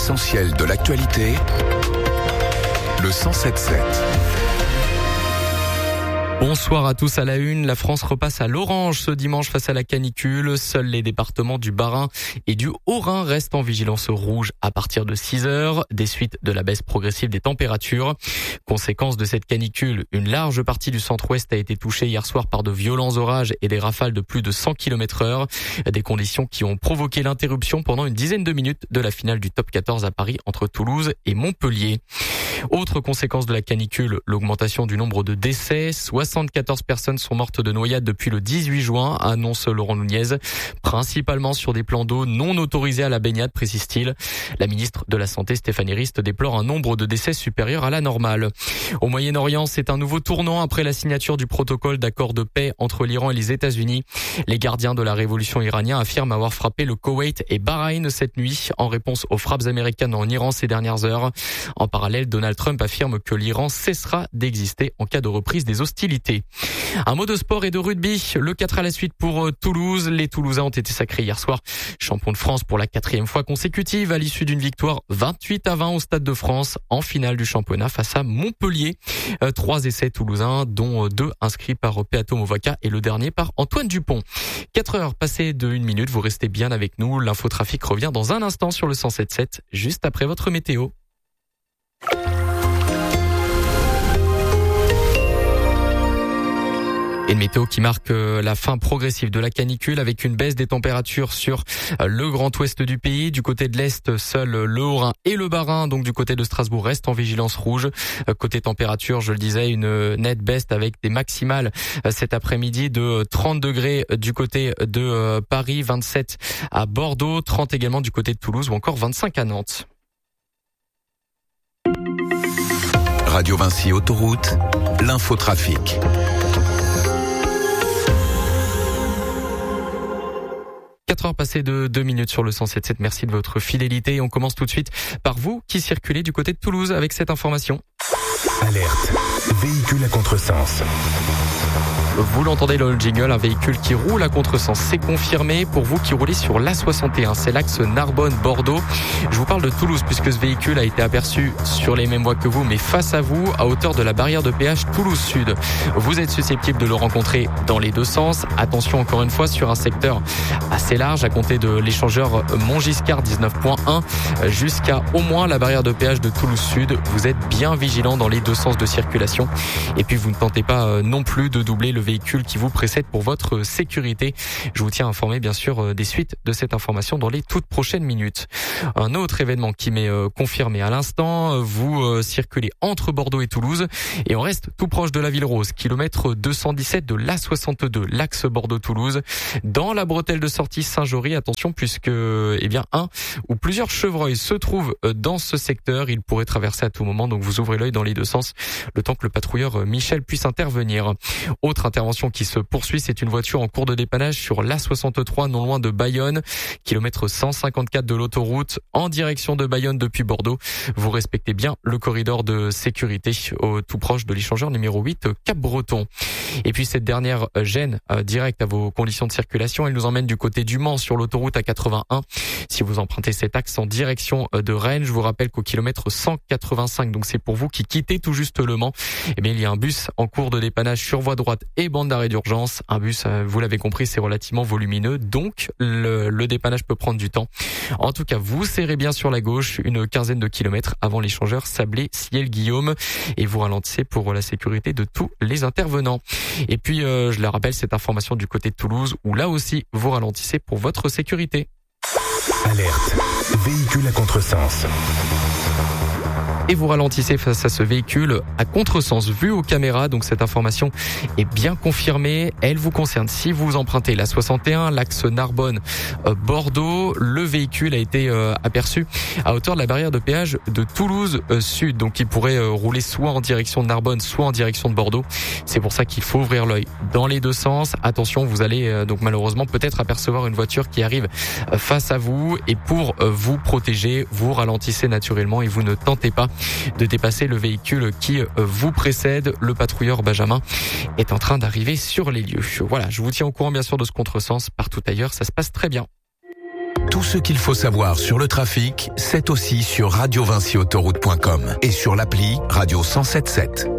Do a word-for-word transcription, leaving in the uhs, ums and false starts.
L'essentiel de l'actualité, le cent sept sept. Bonsoir à tous. À la une, la France repasse à l'orange ce dimanche face à la canicule. Seuls les départements du Bas-Rhin et du Haut-Rhin restent en vigilance rouge à partir de six heures, des suites de la baisse progressive des températures. Conséquence de cette canicule, une large partie du centre-ouest a été touchée hier soir par de violents orages et des rafales de plus de cent kilomètres heure. Des conditions qui ont provoqué l'interruption pendant une dizaine de minutes de la finale du top quatorze à Paris entre Toulouse et Montpellier. Autre conséquence de la canicule, l'augmentation du nombre de décès. soixante-quatorze personnes sont mortes de noyade depuis le dix-huit juin, annonce Laurent Nunez, principalement sur des plans d'eau non autorisés à la baignade, précise-t-il. La ministre de la Santé, Stéphanie Rist, déplore un nombre de décès supérieur à la normale. Au Moyen-Orient, c'est un nouveau tournant après la signature du protocole d'accord de paix entre l'Iran et les États-Unis. Les gardiens de la révolution iranienne affirment avoir frappé le Koweït et Bahreïn cette nuit en réponse aux frappes américaines en Iran ces dernières heures. En parallèle, Donald Trump affirme que l'Iran cessera d'exister en cas de reprise des hostilités. Un mot de sport et de rugby. Le quatre à la suite pour Toulouse. Les Toulousains ont été sacrés hier soir champions de France pour la quatrième fois consécutive à l'issue d'une victoire vingt-huit à vingt au Stade de France en finale du championnat face à Montpellier. Euh, trois essais toulousains, dont deux inscrits par Peato Movaca et le dernier par Antoine Dupont. Quatre heures passées de une minute. Vous restez bien avec nous. L'infotrafic revient dans un instant sur le cent sept sept, juste après votre météo. Et une météo qui marque la fin progressive de la canicule avec une baisse des températures sur le grand ouest du pays. Du côté de l'est, seul le Haut-Rhin et le Bas-Rhin, donc du côté de Strasbourg, restent en vigilance rouge. Côté température, je le disais, une nette baisse avec des maximales cet après-midi de trente degrés du côté de Paris, vingt-sept à Bordeaux, trente également du côté de Toulouse ou encore vingt-cinq à Nantes. Radio Vinci Autoroute, l'infotrafic. quatre heures passées de deux minutes sur le cent sept sept. Merci de votre fidélité. Et on commence tout de suite par vous qui circulez du côté de Toulouse avec cette information. Alerte. Véhicule à contresens. Vous l'entendez, le jingle, un véhicule qui roule à contresens. C'est confirmé pour vous qui roulez sur l'A soixante et un. C'est l'axe Narbonne-Bordeaux. Je vous parle de Toulouse puisque ce véhicule a été aperçu sur les mêmes voies que vous, mais face à vous, à hauteur de la barrière de péage Toulouse Sud. Vous êtes susceptible de le rencontrer dans les deux sens. Attention encore une fois sur un secteur assez large à compter de l'échangeur Montgiscard dix-neuf point un jusqu'à au moins la barrière de péage de Toulouse Sud. Vous êtes bien vigilant dans les deux sens de circulation. Et puis vous ne tentez pas non plus de doubler le véhicule qui vous précède pour votre sécurité. Je vous tiens informé bien sûr des suites de cette information dans les toutes prochaines minutes. Un autre événement qui m'est confirmé à l'instant, vous circulez entre Bordeaux et Toulouse et on reste tout proche de la Ville Rose, kilomètre deux cent dix-sept de l'A soixante-deux, l'axe Bordeaux-Toulouse, dans la bretelle de sortie Saint-Jory. Attention puisque eh bien un ou plusieurs chevreuils se trouvent dans ce secteur. Ils pourraient traverser à tout moment, donc vous ouvrez l'œil dans les deux sens le temps que le patrouilleur Michel puisse intervenir. Autre intervention qui se poursuit, c'est une voiture en cours de dépannage sur l'A soixante-trois, non loin de Bayonne, kilomètre cent cinquante-quatre de l'autoroute, en direction de Bayonne depuis Bordeaux. Vous respectez bien le corridor de sécurité au tout proche de l'échangeur numéro huit Cap-Breton. Et puis cette dernière gêne euh, directe à vos conditions de circulation, elle nous emmène du côté du Mans sur l'autoroute A quatre-vingt-un. Si vous empruntez cet axe en direction de Rennes, je vous rappelle qu'au kilomètre cent quatre-vingt-cinq, donc c'est pour vous qui quittez tout juste le Mans, eh bien il y a un bus en cours de dépannage sur voie droite et bande d'arrêt d'urgence. Un bus, vous l'avez compris, c'est relativement volumineux, donc le, le dépannage peut prendre du temps. En tout cas, vous serrez bien sur la gauche une quinzaine de kilomètres avant l'échangeur Sablé-Ciel-Guillaume et vous ralentissez pour la sécurité de tous les intervenants. Et puis, euh, je le rappelle, cette information du côté de Toulouse où là aussi, vous ralentissez pour votre sécurité. Alerte. Véhicule à contresens. Et vous ralentissez face à ce véhicule à contresens vu aux caméras. Donc cette information est bien confirmée. Elle vous concerne si vous empruntez l'A soixante et un, l'axe Narbonne-Bordeaux. Le véhicule a été euh, aperçu à hauteur de la barrière de péage de Toulouse euh, Sud. Donc il pourrait euh, rouler soit en direction de Narbonne, soit en direction de Bordeaux. C'est pour ça qu'il faut ouvrir l'œil dans les deux sens. Attention, vous allez euh, donc malheureusement peut-être apercevoir une voiture qui arrive euh, face à vous. Et pour euh, vous protéger, vous ralentissez naturellement et vous ne tentez pas de dépasser le véhicule qui vous précède. Le patrouilleur Benjamin est en train d'arriver sur les lieux. Voilà, je vous tiens au courant bien sûr de ce contresens. Partout ailleurs, ça se passe très bien. Tout ce qu'il faut savoir sur le trafic, c'est aussi sur radio vinci autoroute point com et sur l'appli Radio cent sept sept.